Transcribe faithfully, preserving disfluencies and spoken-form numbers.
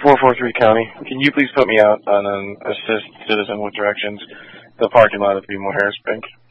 four four three County. Can you please put me out on an assist citizen with directions? The parking lot of BMO Harris Bank.